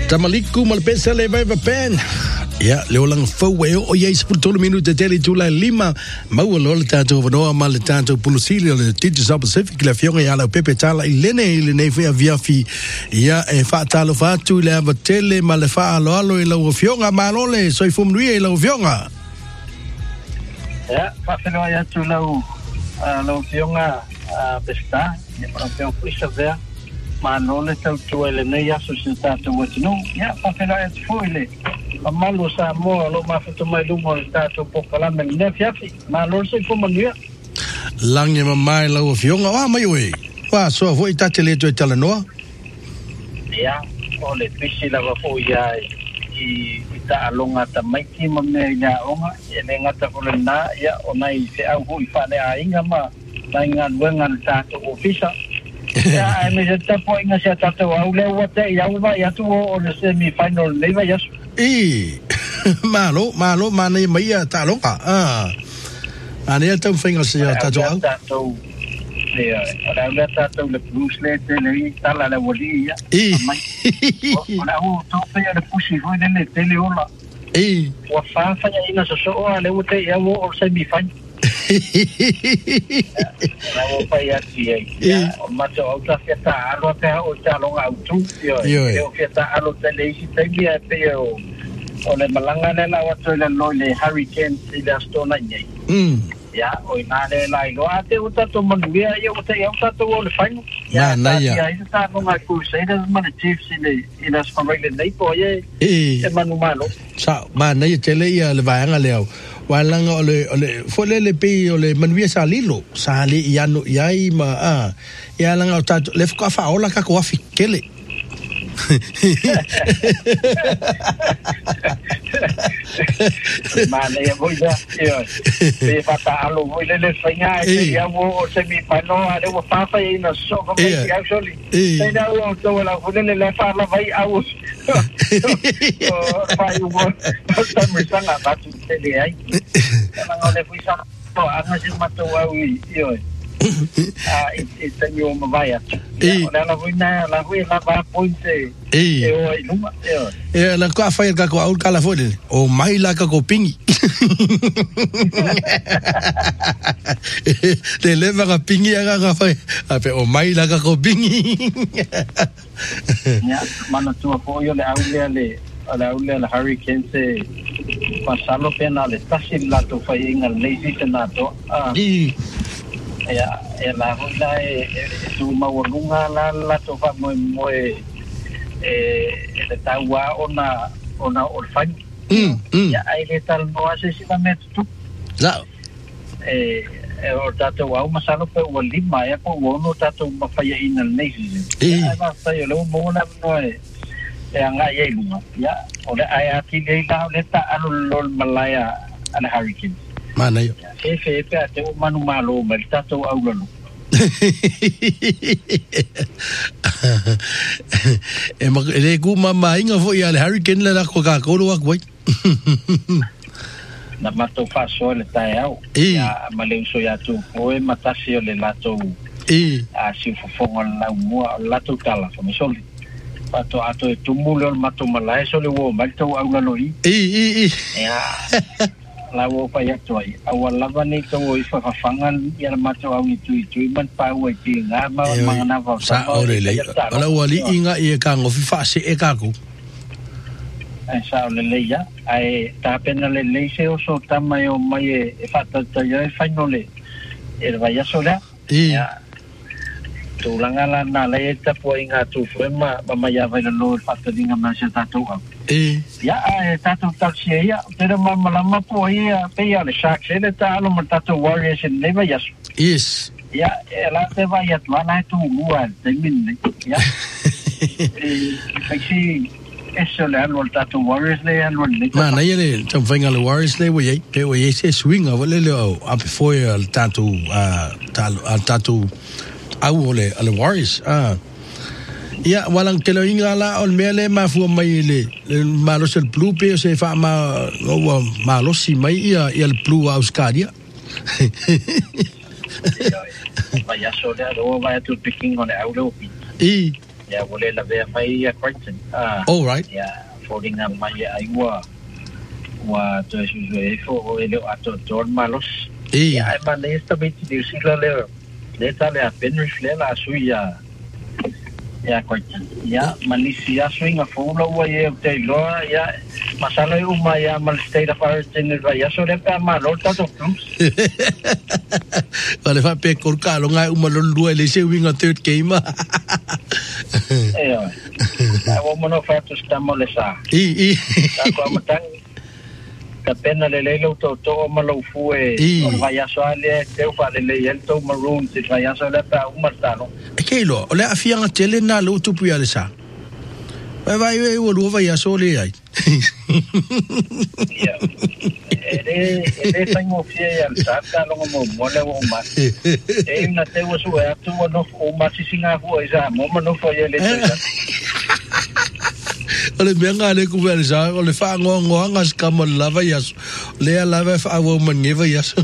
Tamaliku malpesa le vai pen. Ya, le lang fou o ye 10 minutos tele tula lima mau lo tato no mal tato pulusilio le titi sa Pacific la fiona ya la pepe tala ilene foi via fi ya e fa talo fa tu le tele mal fa alo e lo fiona malole so fum lui e lo fiona. Ya, fa fino ya tu lo fiona pesta, e proprio questo ver malole tu ele ne ya società tu no ya fa fino ya foi malo sa mo lo mafuto mai lungo stato pokola me ne fiafi malo se fo mania lang ye mai lo fionga wa mai we wa so foi tatele to tala no ya ole pisi la fo ya I ta longa ta mai ki me ya onga ele ngata ko na ya onai se au hu fa le ainga ma ngan wengan ta to ofisa ya me ta po inga se ta to au le wa te ya wa ya tu o le semi final le va ya malo mana mai ta lo ka ane ta finga se ta jo le ala ta to le Bruce le ta la wodi ya ona o to pe ya le pushi ho le tele ola wa fa ya ina so le o te ya o semi final la o pa ya ya o macho o ta fiesta alo te o ta lo au tu yo fiesta alo te le si te bia te o le malanga le la wa le lo le hurricane si la stona nei ya o ina le la lo ate o ta to manbia ya o te ya ta to o le final ya ya ita no ma ku se das man chiefs ile ina sparele nei po ye e manu malo sa ma nei tele ya le va nga leo walang ole fole le pe ole manvia salilo sali yano yai ma ya lang ta le fa fa ola ka ko afi kele mana ya boida yo pe pata alo boida le fanya ya wo semi pano ale wo fa fa ina so ko ya actually sai da wo to la fole le fa la vai aus vai wo ta me sana ba tu tele ai na ole fui sa to anga se mato wa yo it's a new mavaya la vuina la va ponte la ka fa ka ko au kala fole o mai la ka ko pingi le leva ka pingi ga fa ape o mai la ka ko pingi ya mana tu ko yo le au le hurricane se pasalo pena le tasil la to fa inga lazy tenato ya la hola tu mawalunga la to fa mo le tawa ona orfan ya ai le tal no ase si va metu la o tato wa masalo pe o lima ya ko no tato ma fa ya ina nesi ya va fa yo lo mo na no anga ye lunga ya o le ai ati le le ta alo lol malaya ana hurricane mana yo pe te o manu malo ma tato au lo le ku mama inga fo ya le hurricane la ko ka ko lo wa na mato fa so le tai au ya male so ya tu o e matasi o le lato a si fo la mo la to kala fo me so pato ato e tumulo mato malai so le wo ma to au lo ya la wo pa ya toi awala vani to o fa fangan ya mato au ni tu man pa o ti nga ma na va sa ore le ala wali inga e ka ngo fa se e ka ko sa le ya ai ta pena le se o so tama yo mai e fa ta ya finale e va ya sola ya tu langala na le ta po inga tu fema ma ya va no fa ta dinga ma se ta to ya tato taxi ya pero mama po ya pe ya le shark se le ta lo tato warriors en leva ya yes ya la te va ya la tu mual te min ya sí eso le han tato warriors le han mana ya le tam venga le warriors le we se swing o le a before el tato au le warriors ya walang telo inga la on mele ma fu mai le malo sel blue pe se fa ma no malo si mai ya el blue Australia vaya soda lo va to picking on el auto ya wole la ve mai Crichton all right ya folding up mai aiwa wa to su fo ele ato John Malos ya ma le sta bit di sila le tale a Penrith le la suya ya Crichton ya Malaysia swinga fo lo wa ye te lo ya masala uma ya mal state of origin ya so le pa ma lo tato plus vale fa pe korka lo ngai uma lo lu le se winga third game wa mono fa to sta mole sa ta ko matang ka pena le lo to ma lo fu o vai a so ale te fa le el to maroon se vai a so le pa uma tano ke lo le afia nga tele na lo tu pu ya le sa vai o lo vai a so le ai ya ele tengo fie al sata lo mo mole o ma na te wo so ya tu no o ma si singa fu isa mo no fo ye le ole benga le ku ver sa ole fa ngo ngas kamol lava yas le lava fa wo man neva yas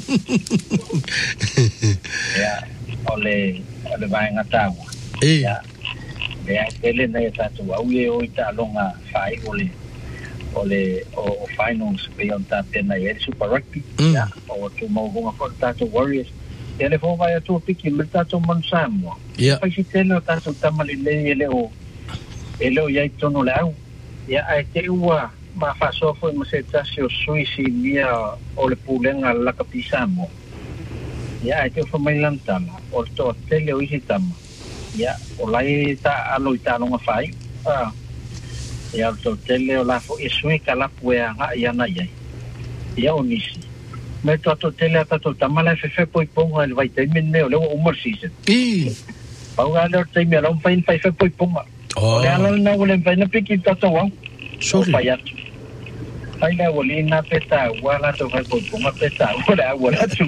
ya ole vai ngata ya ya ele na ta tu au ye o ta longa fai ole o finals beyond that pena ye super rugby ya o tu mo go ko ta tu Warriors ele fo vai tu piki meta tu Monsamo ya pa si teno ta tu tamali le ele o ia tono lau ia ai te ua ma fa so foi mo se tasio suisi mia o le pulenga la kapisamo ia ai te fo mai lantama o to tele o isi tama ia o lai ta alo ita longa fai ia to tele o la fo isui kala puea nga ia na ia o nisi me to tele ta to tamala fe poi ponga el vai te minne o le o season pau ga le te me lo pain fe poi ponga o le ala na wole vai na piki tata wa so fai na wole na peta wala to vai poi ponga peta wala tu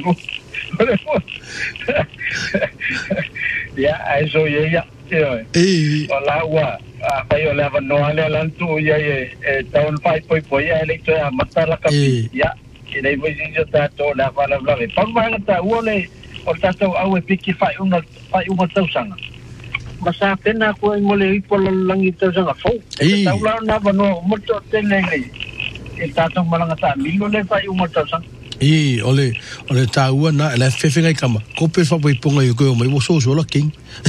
ya ai so ya wala wa pai o le no ale lan tu ya town 5 ya le to matala ka ya ile voi jo ta to la vala bla pa ma ta wole o ta to au piki fai una tau sanga masa pena ko ngole ko lang ito sanga fo ta ula na no mo to tele e ta to malanga ta milo le fai una tau sanga ole ta ua na la fefe ngai kama ko pe fa poi ponga yo ko mai mo so la king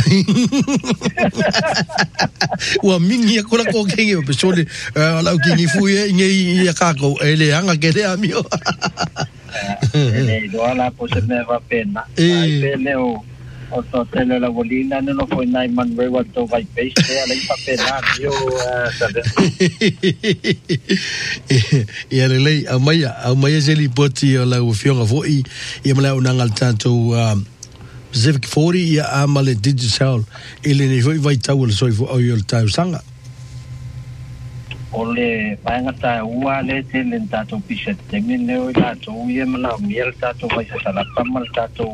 wa mingi ko la ko king pe so le la king fu ye ngai ya ka ko ele anga ke de amio ele do ala po se me va pena ai pene o to tele la bolina no foi nai man we what to vai peixe ala pa pena yo sabe ia lei a mai zeli poti o la ufionga foi ia mala una ngalta to Pacific 40 ia amale digital ele ne vai tau le soi o yo tau sanga ole paingata ua le tele tato piset temine o tato ia mala miel tato vai sa la pamal tato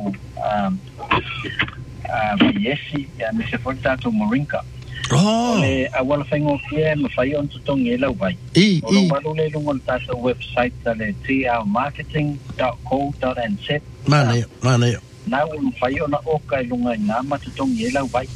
yesi ya me se foi tato morinka ole awal faingo kia me fai on tutongi lau vai o walu le lungon tato website tale trmarketing.co.nz mane na un fai ona oka lunga na ma tutongi lau vai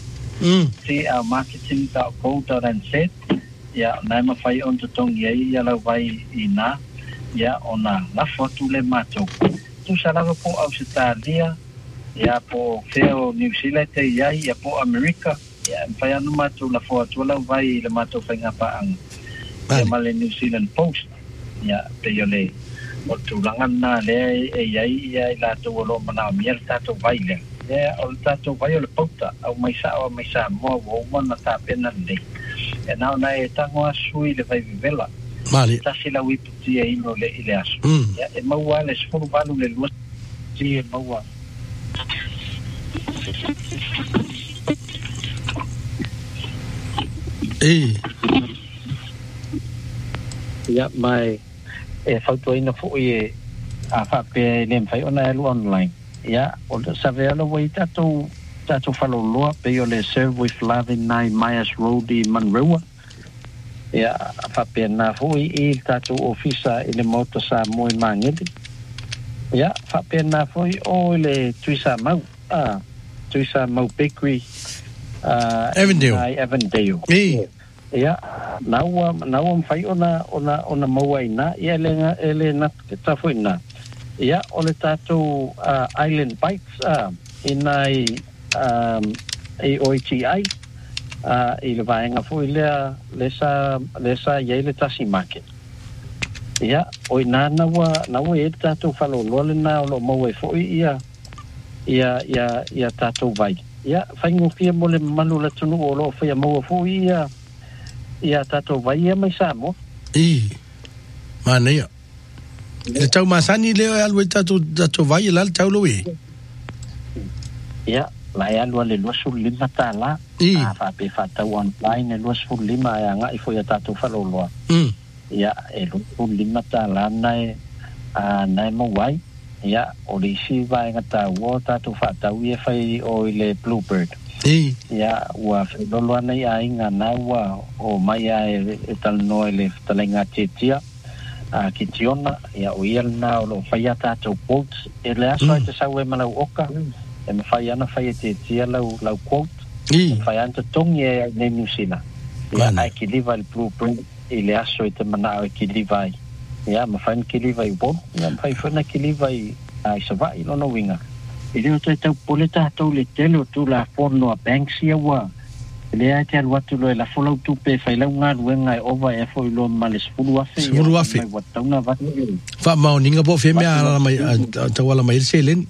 trmarketing.co.nz ya na ma fai on tutongi ia lau vai ina ya ona la foto le mato tu sala po Australia ya po feo New Zealand ya po America ya fai anu mato la foto la vai le mato fai ngapa ang ya male New Zealand Post ya pe yo le o tu langan na le ya la to lo mana mier tato vai le ya o tato vai le pauta au mai sa mo na ta pena le e na e tango asui le vai vivela mali ta sila wi puti e ino le ile asu ya e maua le sfuru valu le lua ti e maua ya mai e fauto ina fu e a fa pe le fai ona lu online ya o sa ve lo wi tato falo loa pe yo le serve with love in nine Myers Road in Monroe ya fa pe na fu i tato ofisa ile moto sa moi mangedi ya fa pe na fu o le tuisa mau bakery Avondale. Ia, naua mawhai ona mauaina, ia ele na tafuina. Ia, o le tātou Island Bikes, inai e OTI, i le vaenga fui lesa iei le tasi market. Ia, oi nā naua e tātou whaloloa le nā o lo maua e fui ia tātou vai. Ia, whaingokia mo le manu la tunu o lo whaia maua fui ia tātou vai ia mai Samoa. Mānea. E tau masani leo e alu e tātou vai e lal tau lo e? Ia, la e alu le luasu lima tā la. Whape whatau online e luasu lima e anga i fo ia tātou whaloloa. Ia, e luasu lima tā la nai mawai. Ia, o le isi vai ngata ua tātou whatau i e whai o i le Bluebird. Ia, ua whenolo ana i a inga nā ua o mai a e talanoa le talenga tetia ki tiona, ia o ia lana o lo whaia tātou quotes e le aso e te sau e malau oka e me whai ana whai e tetia lau quote e whai anta tongi e ne New Zealand ia ai ki liva le Blueprint i le aso e te manao e ki liva i ia ma whai ki liva i bon ia ma whai whana ki liva i savai lono winga i reo te tau pole tātou le tele o tū la whono a Banksy ua le ai te aluatu lo e la wholau tūpe whai lau ngā ruenga e ova e fo i lo ma le spulu afe mai watauna vatu wha mauninga po whemea tawala mai se len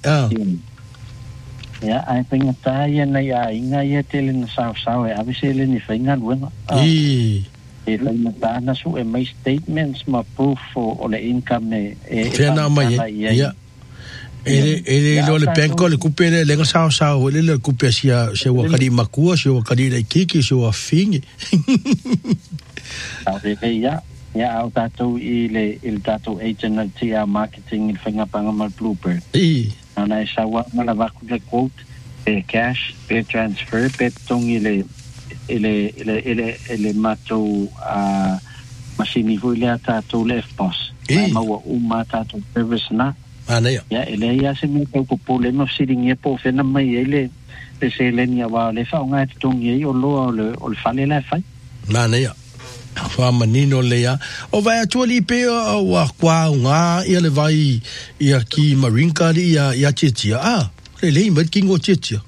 ia ai penga tāia nei a inga ia te le na sao e awe se len i whai ngā ruenga e lai na tāna su e mai statements ma proof o le income e whena mai ia ele lo le penko le kupe le lenga sao le kupe sia wakari makua sia wakari le kiki sia wafingi ia au tātou i le tātou agent na tia marketing i whaingapanga mal Bluebird ana e sawa mala waku le quote pe cash pe transfer pe tongi ele matou masini hui le tātou le FPOS maua uma tātou service na Anea. Ya, ele ia se me tau problema sitting e po fena mai ele se lenia wa le fa nga te tongi e o lo le fale la fai. Anea. Fa manino le ya. O vai atuali pe o kwa nga ia le vai ia ki Marinka ia chitia. Le mai kingo chitia.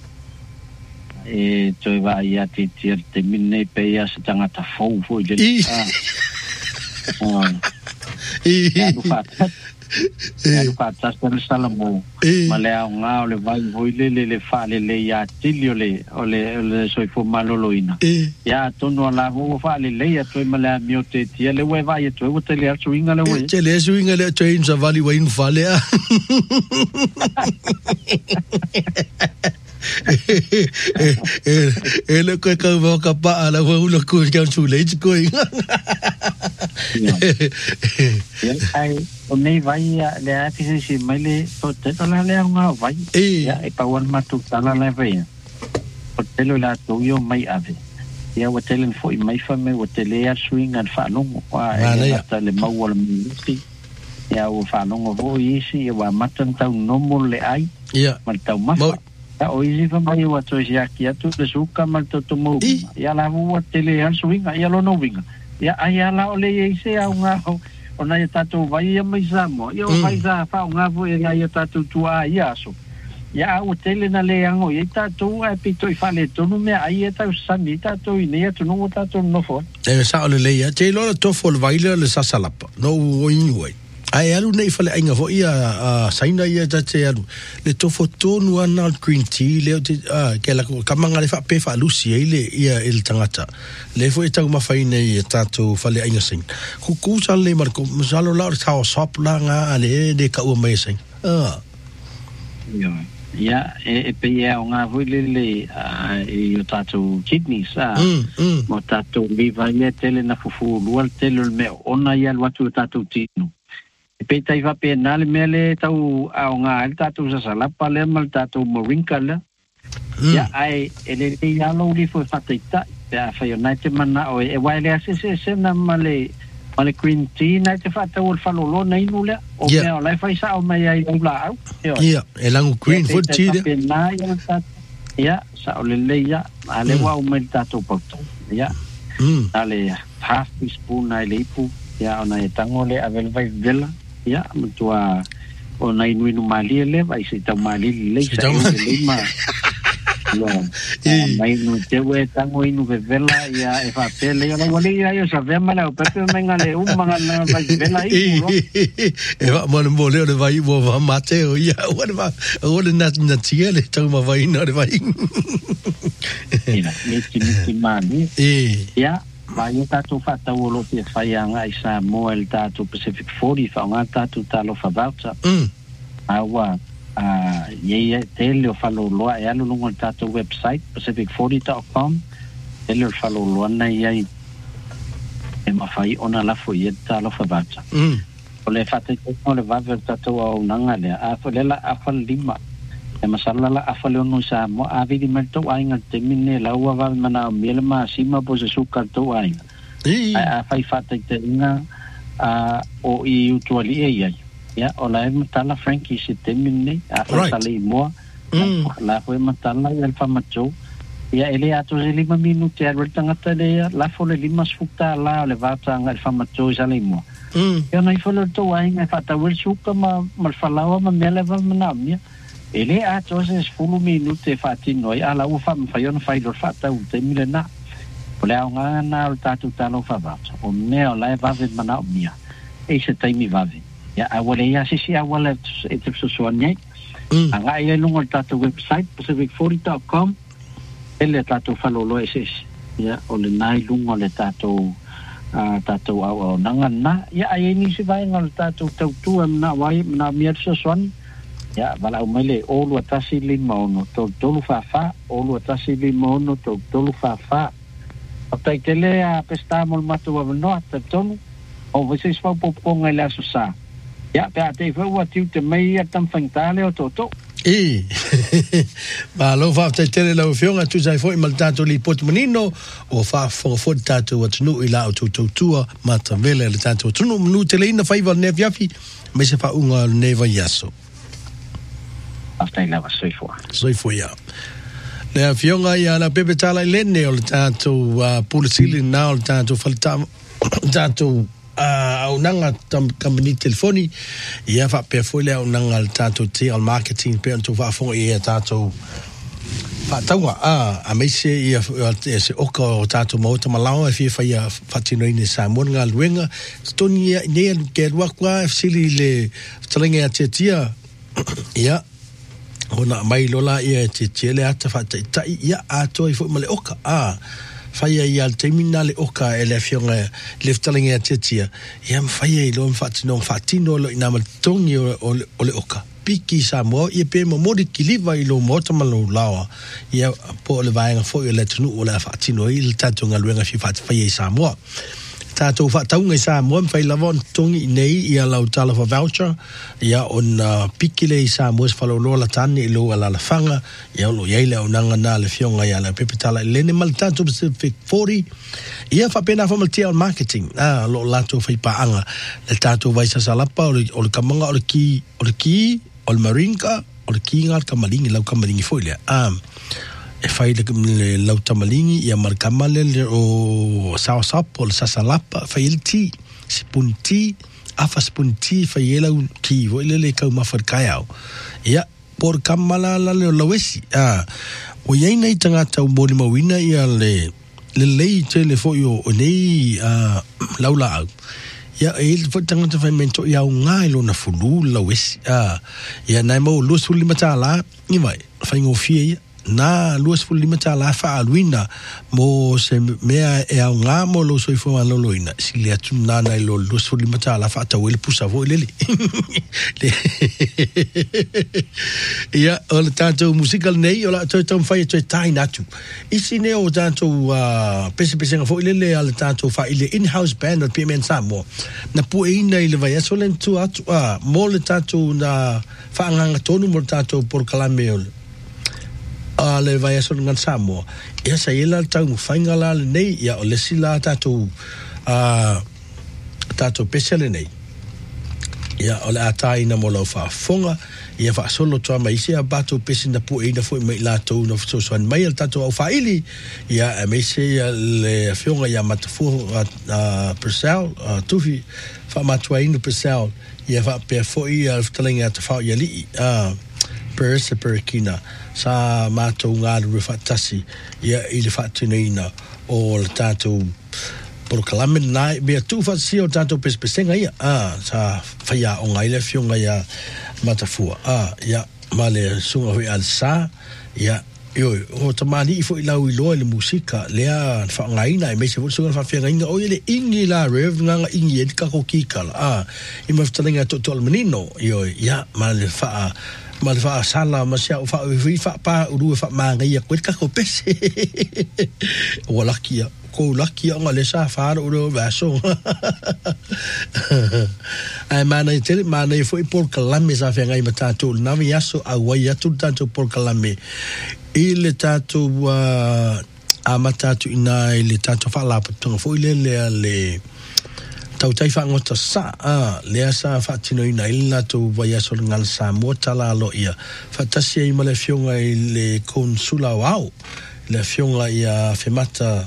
E toi va ia chitia te mine pe ia se tangata fou fo je. Ia fata sala salamo malea nga o le vai voile le fale le ia tilio o le soifo maloloina ia tono la ho fale le ia toi malea miote tia le we vai toi o tele asuinga le we tele asuinga le toi in savali wa in fale ele ko ka va ka pa ala wa ulo ko ka su le ko ai o nei vai le afisi si mai le to te tala le nga vai ia e pa wan matu tala le vai o telo la to yo mai ave ia o telen foi mai fa me o tele a swing al fa longo wa ia ta le mau o mi ia o fa longo vo isi wa matan tau no mo le ai ia mal tau ma ya o isi fa mai o to ya ki atu le suka mal to mo ia la o tele al swing ia lo no winga ia ai ala o le isi a nga ona ia tātou vai ia mai Samoa. Ia o vai sa whao ngavu e ia tātou tua ia aso. Ia o tele na le ango, ia tātou ai pito i whale tonu mea ai e tau sani, tātou i nea tonu o tātou nofo. E sa o le leia, te lola tofo le vaile le sasalapa, no o inuai. Ai alu nei fale ainga fo ia saina ia te alu. Le tofo tonu ana green tea, leo te, ke la kamanga le whape wha alusi le ia il tangata. Le fo e tau mawhaina i tātou fale ainga sain. Kukusa le marko, masalo lau le tau sop la ngā ale le ka ua mai sain. Ia, e pe ia o ngā huile le i o tātou kidneys, mo tātou liva ia tele na fufu lual tele me ona ia luatu o tātou tino. Pe tai va pe nale mele tau a nga alta tu sa salapa le mal tatu Marinka le ya ai ele ya lo li fo fatita ya fa united mana o e wale se na male green tea na te fata o fa lo na inu le o me o le fa sa o mai ai la au ya elangu green food tea ia sa ole leia ale wa o me tato poto ia ale half teaspoon ai leipu ia ona e tangole avel vai vela ia mutua ona inu mali le vai se ta mali le sa le ma mai no te we tango inu vela ia e fa pele ia wale ia yo sa ve mala o pepe menga le manga na vai vela i e va mo le vai mo va mateo ia o le na tiele tau ma vai no le vai ina mi mani ia vai tato fata o lo te fai anga isa mo el tato Pacific 40 fa nga tato talo fa voucher awa ye tele follow lo e alo lungo tato website pacific40.com tele follow lo na ye e ma fai ona la fo ye talo fa voucher o le fata ko le voucher tato o nanga le a fo le la a fo lima e masala la a fo le no sa mo a vi di merto ai nga temine la wa va mana miel ma sima po se suka to ai a fai fata te nga o i utuali ai ya ola e matala Frankie se temine a sale mo la fo matala el famacho ya ele ato le 5 minuti a tangata le la fo le lima sfukta la le vata nga el famacho sale mo ya na fo le to ai nga fata wel suka ma falawa ma mele va manamia ele ato se 10 minuti fati noi ala u fam fa yon fai do fata u temile na ola nga na tatu talo fa vata o me ola va vet manamia e se taimi va vet ya awale ya sisi awale itu sesuanya anga ia lungo tato website pacific40.com ele tato falolo ss ya ole nai lungo le tato tato au nangana ya ai ni se vai ngal tato tau na wai na mier sesuan ya bala umele olu atasi lima ono tolu fa olu atasi lima ono tolu fa atai tele a pesta mol matu wa no tolu o você se fa popong ela susa ya pe ate fo wa tiu te mai tam fantale o toto ba lo fa te tele la fionga tu sai fo mal tanto li pot menino o fa fo tanto wat nu ila o toto tua mata vele le tanto tu nu tele ina fa ne viafi me se fa unga ne va yaso after na va soi fo ya le fionga ya la pepe tala lenne o tanto pulisili na o tanto falta tanto au nanga company telefoni ia fa pe foi le au nanga tato al marketing pe to fa fo ia tato fa tawa a me se ia se oko tato mo to malao fi fa ia fatino ni sa mon ngal wenga stonia ne ke wa kwa fsili le tlinga tia ia ona mai lola ia tiele ata fa ta ia ato fo male oka faia ia terminale oka ele fionga leftalinga titia ia faia lo fatino lo ina matongi o le oka piki sa mo ia pe mo modi kiliva ilo mota malo lawa ia po le vainga fo le tunu o la fatino il tanto ngaluenga fi faia sa mo tato fa taunga sa mo fai lavon tongi nei ia la utala for voucher ia on pikile sa mo fa lo la tani lo ala la fanga ia lo ia le onanga na le fionga ia la pepitala le ne mal tanto Pacific 40 ia fa pena fa mal marketing lo lato fai pa anga le tato vai sa salapa o le kamanga o le ki o le marinka o le ki ngal kamalingi lau kamalingi foi le e fai le lau tamalingi ia markamale o sawasapo le sasalapa fai il ti spunti afa spunti fai ela ki vo le kau mafarkai au ia por kamala la le lawesi o ia nei tangata o moni mawina ia le lei tele fo yo nei laula au ia e fo tangata fai mento ia ngai lo na fulu lawesi ia nai mo lo suli matala i vai fai ngofia na luas fulima tala fa alwina mo se mea e au ngā mo lo soifo aloloina si le atu nana i lo luas fulima tala fa atau ele pusa vo ilele ia o le tātou musical nei o la tātou mwhai e toi tai natu isi ne o tātou pese nga fo ilele a le tātou fa ile in-house band o PMN Samoa na pu e ina i le vai aso len tu atu mo le tātou na fa anganga tonu mo le tātou por kalame o le vai aso ngan Samoa ia sa ila tau whainga la le nei ia o le sila tatou tatou pesele nei ia o le atai na mo lo fa fonga ia fa solo to mai sia bato pesi na pu ina foi mai la to no so so mai el tato au faili ia me se le fionga ia matafu persel tufi fa matwa ina persel ia fa pe foi al telinga te fa ia li per kina sa mato ngalo refatasi ia ile fatina o le tato por kalamen nai be tu fa si o tato pespesenga ia sa faia o ngai le fionga ia matafua ia male sunga hui al sa ia yo o tamani fo ila wi lo le musika lea fa ngai nai me se sunga fa fia ngai o ile ingi la rev nga ingi ka ko kikala I maftalinga to menino yo ia male fa sala masia fa fa pa uru fa manga ia ka ko pese wala kia ko lucky on le sa fa uru vaso ai mana tele mana foi por kalame sa fa ngai matato na mi aso a wai atu tanto por kalame ile tato amatato ina ile tato fa la puto foi le tau tai fa ngota sa le sa fa tino ina ila to vaya sol ngal sa mota la lo ia fa tasia I male fionga I le konsula wow le fionga ia femata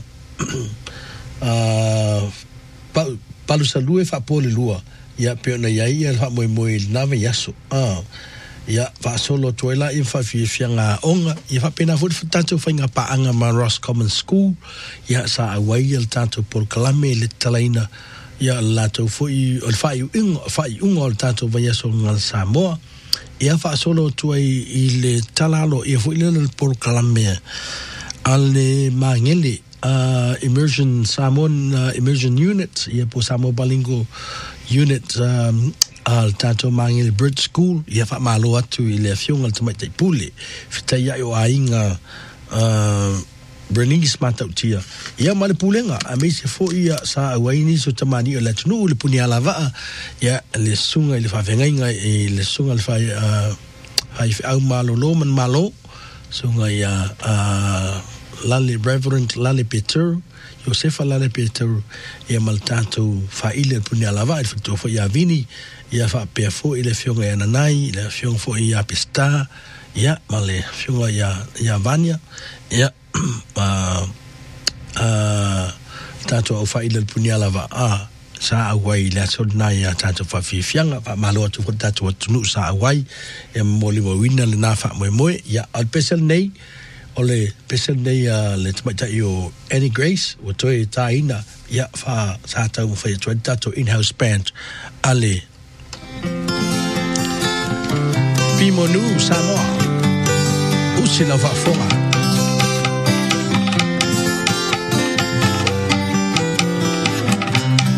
palu salue fa pole lua ia pe na ia fa moi na ve yaso ia fa solo toela I fa fianga onga ia fa pena fu tanto fainga pa anga ma Ross Common School ia sa awai el tanto por kalame le talaina ia lato foi o fai o tato vai so ngal Samoa ia fa solo tuai I le talalo ia foi le por kalame ale mangeli immersion Samoan immersion unit ia po Samoa Balingo unit al tato mangeli Bridge School ia fa malo atu I le fionga te mai te pule fita ia o ainga Bernice matautia ia male pulenga a me se fo ia sa waini so tamani o la tunu le punia lava ia le sunga le fa venga le sunga le fa ai au malo lo man malo sunga ia Lali Reverend Lali Peter Josefa Lali Peter ia maltato fa ile punia lava il fo ia vini ia fa pe fo ile fionga ia nanai le fiong fo ia pista ia male fionga ia vania ia tato au fa ile punia lava sa awai la sona ia tato fa fianga fa malo tu tato tu sa awai e moli mo wina le na fa mo ia al pesel nei ole pesel nei le tmata io Any Grace o toi taina ia fa sa tau fa tato in-house band ale Pimonu Samoa usila fa fonga